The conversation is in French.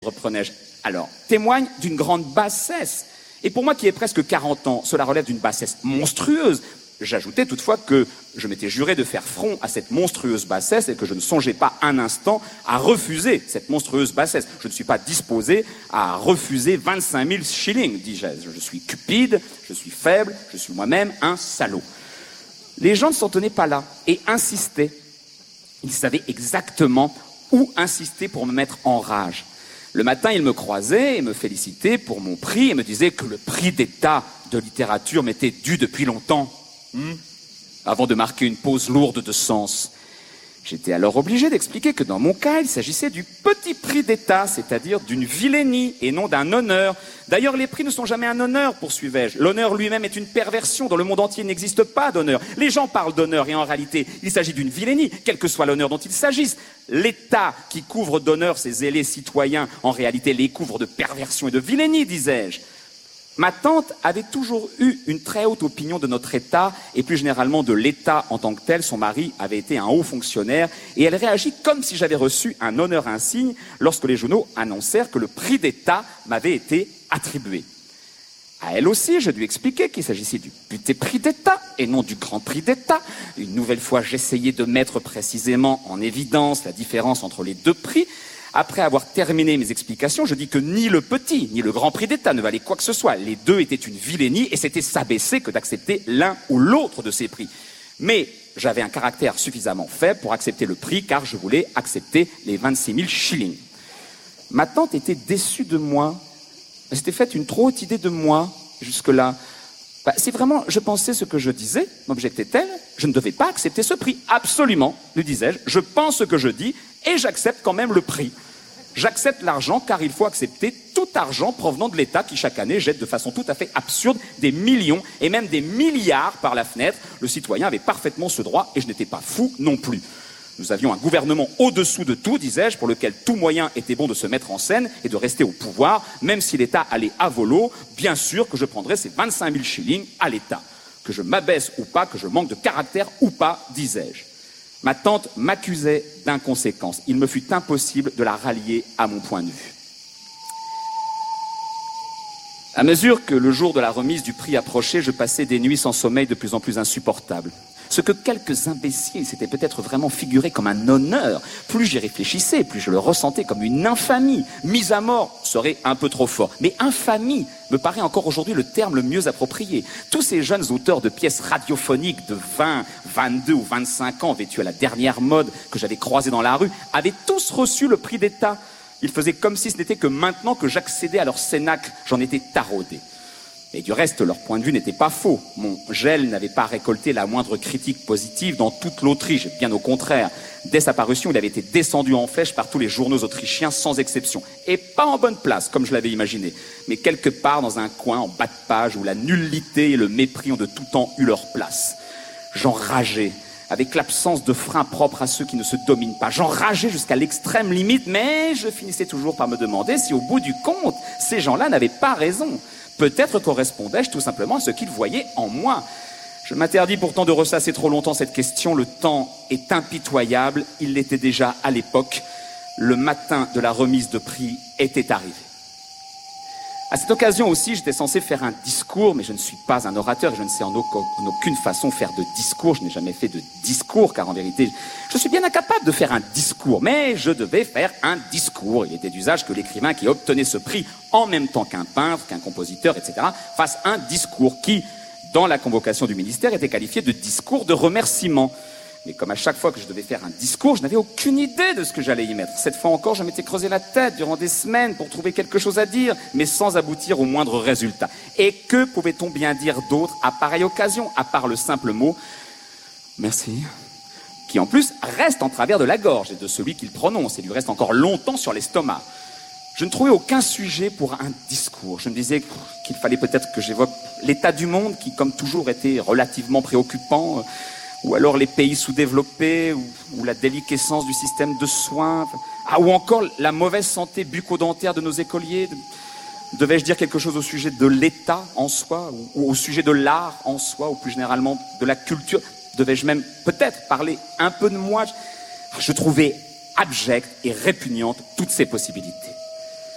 reprenais-je alors, témoigne d'une grande bassesse. Et pour moi qui ai presque 40 ans, cela relève d'une bassesse monstrueuse. J'ajoutais toutefois que je m'étais juré de faire front à cette monstrueuse bassesse et que je ne songeais pas un instant à refuser cette monstrueuse bassesse. Je ne suis pas disposé à refuser 25 000 shillings, dis-je. Je suis cupide, je suis faible, je suis moi-même un salaud. Les gens ne s'en tenaient pas là et insistaient. Ils savaient exactement où insister pour me mettre en rage. Le matin, ils me croisaient et me félicitaient pour mon prix et me disaient que le prix d'État de littérature m'était dû depuis longtemps. Avant de marquer une pause lourde de sens. J'étais alors obligé d'expliquer que dans mon cas, il s'agissait du petit prix d'État, c'est-à-dire d'une vilainie et non d'un honneur. D'ailleurs, les prix ne sont jamais un honneur, poursuivais-je. L'honneur lui-même est une perversion. Dans le monde entier, il n'existe pas d'honneur. Les gens parlent d'honneur et en réalité, il s'agit d'une vilainie, quel que soit l'honneur dont il s'agisse. L'État qui couvre d'honneur ses zélés citoyens, en réalité les couvre de perversion et de vilainie, disais-je. Ma tante avait toujours eu une très haute opinion de notre État et plus généralement de l'État en tant que tel. Son mari avait été un haut fonctionnaire et elle réagit comme si j'avais reçu un honneur insigne lorsque les journaux annoncèrent que le prix d'État m'avait été attribué. À elle aussi, je lui expliquais qu'il s'agissait du petit prix d'État et non du grand prix d'État. Une nouvelle fois, j'essayais de mettre précisément en évidence la différence entre les deux prix. Après avoir terminé mes explications, je dis que ni le petit, ni le grand prix d'État ne valaient quoi que ce soit. Les deux étaient une vilainie et c'était s'abaisser que d'accepter l'un ou l'autre de ces prix. Mais j'avais un caractère suffisamment faible pour accepter le prix car je voulais accepter les 26 000 shillings. Ma tante était déçue de moi. Elle s'était faite une trop haute idée de moi jusque-là. Si vraiment je pensais ce que je disais, m'objectait-elle, je ne devais pas accepter ce prix. Absolument, lui disais-je, je pense ce que je dis et j'accepte quand même le prix. J'accepte l'argent car il faut accepter tout argent provenant de l'État qui chaque année jette de façon tout à fait absurde des millions et même des milliards par la fenêtre. Le citoyen avait parfaitement ce droit et je n'étais pas fou non plus. Nous avions un gouvernement au-dessous de tout, disais-je, pour lequel tout moyen était bon de se mettre en scène et de rester au pouvoir, même si l'État allait à volo, bien sûr que je prendrais ces 25 000 shillings à l'État. Que je m'abaisse ou pas, que je manque de caractère ou pas, disais-je. Ma tante m'accusait d'inconséquence. Il me fut impossible de la rallier à mon point de vue. À mesure que le jour de la remise du prix approchait, je passais des nuits sans sommeil de plus en plus insupportables. Ce que quelques imbéciles s'étaient peut-être vraiment figuré comme un honneur, plus j'y réfléchissais, plus je le ressentais comme une infamie. Mise à mort serait un peu trop fort, mais infamie me paraît encore aujourd'hui le terme le mieux approprié. Tous ces jeunes auteurs de pièces radiophoniques de 20, 22 ou 25 ans, vêtus à la dernière mode que j'avais croisés dans la rue, avaient tous reçu le prix d'État. Ils faisaient comme si ce n'était que maintenant que j'accédais à leur cénacle, j'en étais taraudé. Et du reste, leur point de vue n'était pas faux. Mon gel n'avait pas récolté la moindre critique positive dans toute l'Autriche, bien au contraire. Dès sa parution, il avait été descendu en flèche par tous les journaux autrichiens, sans exception. Et pas en bonne place, comme je l'avais imaginé, mais quelque part dans un coin, en bas de page, où la nullité et le mépris ont de tout temps eu leur place. J'enrageais, avec l'absence de frein propre à ceux qui ne se dominent pas. J'enrageais jusqu'à l'extrême limite, mais je finissais toujours par me demander si, au bout du compte, ces gens-là n'avaient pas raison. Peut-être correspondais-je tout simplement à ce qu'ils voyaient en moi. Je m'interdis pourtant de ressasser trop longtemps cette question. Le temps est impitoyable. Il l'était déjà à l'époque. Le matin de la remise de prix était arrivé. À cette occasion aussi, j'étais censé faire un discours, mais je ne suis pas un orateur et je ne sais en aucune façon faire de discours. Je n'ai jamais fait de discours, car en vérité, je suis bien incapable de faire un discours. Mais je devais faire un discours. Il était d'usage que l'écrivain qui obtenait ce prix, en même temps qu'un peintre, qu'un compositeur, etc., fasse un discours qui, dans la convocation du ministère, était qualifié de discours de remerciement. Mais comme à chaque fois que je devais faire un discours, je n'avais aucune idée de ce que j'allais y mettre. Cette fois encore, je m'étais creusé la tête durant des semaines pour trouver quelque chose à dire, mais sans aboutir au moindre résultat. Et que pouvait-on bien dire d'autre à pareille occasion, à part le simple mot « merci », qui en plus reste en travers de la gorge et de celui qui le prononce, et lui reste encore longtemps sur l'estomac. Je ne trouvais aucun sujet pour un discours. Je me disais qu'il fallait peut-être que j'évoque l'état du monde, qui, comme toujours, était relativement préoccupant, ou alors les pays sous-développés, ou la déliquescence du système de soins, ou encore la mauvaise santé bucco-dentaire de nos écoliers. Devais-je dire quelque chose au sujet de l'État en soi, ou au sujet de l'art en soi, ou plus généralement de la culture? Devais-je même peut-être parler un peu de moi? Je trouvais abjecte et répugnante toutes ces possibilités.